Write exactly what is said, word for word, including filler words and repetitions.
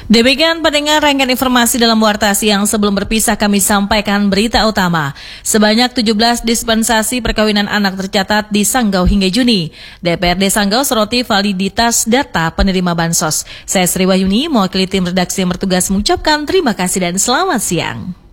Demikian pendengar rangkaian informasi dalam Warta Siang. Sebelum berpisah kami sampaikan berita utama. Sebanyak tujuh belas dispensasi perkawinan anak tercatat di Sanggau hingga Juni. D P R D Sanggau soroti validitas data penerima bansos. Saya Sri Wahyuni, mewakili tim redaksi yang bertugas mengucapkan terima kasih dan selamat siang.